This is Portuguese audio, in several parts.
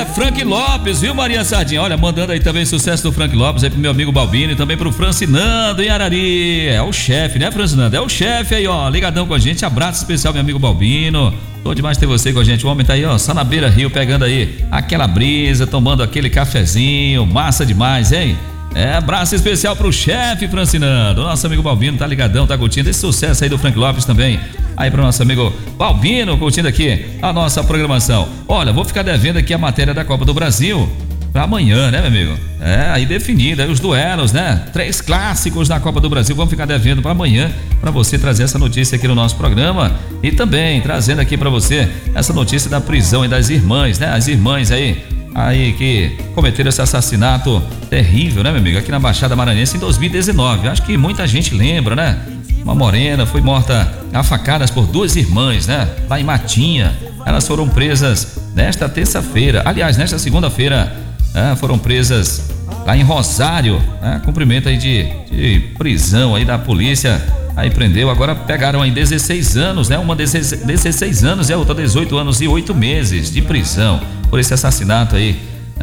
Frank Lopes, viu, Maria Sardinha? Olha, mandando aí também sucesso do Frank Lopes aí pro meu amigo Balbino e também pro Francinando em Arari. É o chefe, né, Francinando? É o chefe aí, ó, ligadão com a gente. Abraço especial, meu amigo Balbino. Tô demais ter você com a gente. O homem tá aí, ó, só na beira rio, pegando aí aquela brisa, tomando aquele cafezinho. Massa demais, hein? Abraço especial pro chefe Francinando. Nosso amigo Balbino tá ligadão, tá curtindo esse sucesso aí do Frank Lopes também. Aí pro nosso amigo Balbino curtindo aqui a nossa programação. Olha, vou ficar devendo aqui a matéria da Copa do Brasil pra amanhã, né, meu amigo? Aí definido, aí os duelos, né? 3 clássicos da Copa do Brasil, vamos ficar devendo pra amanhã, pra você trazer essa notícia aqui no nosso programa e também trazendo aqui pra você essa notícia da prisão aí das irmãs, né? As irmãs aí que cometeram esse assassinato terrível, né, meu amigo? Aqui na Baixada Maranhense em 2019. Acho que muita gente lembra, né? Uma morena foi morta a facadas por 2 irmãs, né? Lá em Matinha. Elas foram presas nesta terça-feira. Aliás, nesta segunda-feira, foram presas lá em Rosário. Cumprimento aí de prisão aí da polícia. Aí prendeu, agora pegaram aí 16 anos, né? Uma 16 anos e a outra 18 anos e 8 meses de prisão por esse assassinato aí,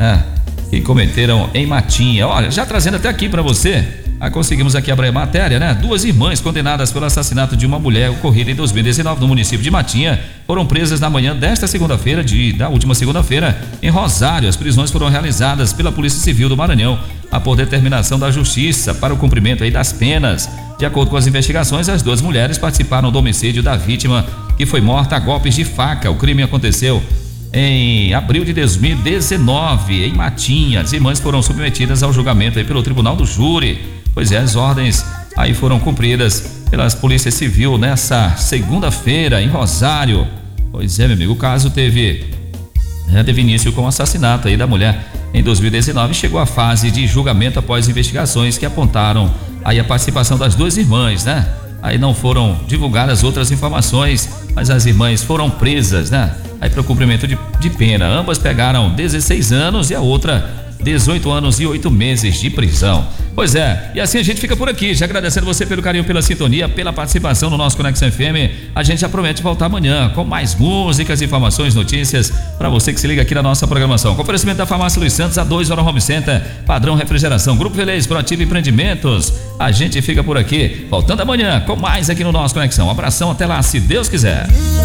que cometeram em Matinha. Olha, já trazendo até aqui pra você, conseguimos aqui abrir a matéria, né? 2 irmãs condenadas pelo assassinato de uma mulher ocorrido em 2019 no município de Matinha foram presas na manhã desta segunda-feira, da última segunda-feira, em Rosário. As prisões foram realizadas pela Polícia Civil do Maranhão, por determinação da Justiça para o cumprimento aí das penas. De acordo com as investigações, as 2 mulheres participaram do homicídio da vítima, que foi morta a golpes de faca. O crime aconteceu em abril de 2019, em Matinha. As irmãs foram submetidas ao julgamento aí pelo Tribunal do Júri. Pois as ordens aí foram cumpridas pela Polícia Civil nessa segunda-feira em Rosário. Pois meu amigo, o caso teve início com o assassinato aí da mulher em 2019 e chegou à fase de julgamento após investigações que apontaram aí a participação das 2 irmãs, né? Aí não foram divulgadas outras informações, mas as irmãs foram presas, né? Aí para o cumprimento de pena. Ambas pegaram 16 anos e a outra 18 anos e 8 meses de prisão. Pois e assim a gente fica por aqui, já agradecendo você pelo carinho, pela sintonia, pela participação no nosso Conexão FM. A gente já promete voltar amanhã com mais músicas, informações, notícias para você que se liga aqui na nossa programação. Com oferecimento da Farmácia Luiz Santos, a 2 Hora Home Center, Padrão Refrigeração, Grupo Velez, Proativo Empreendimentos. A gente fica por aqui, voltando amanhã com mais aqui no nosso Conexão. Um abração, até lá, se Deus quiser.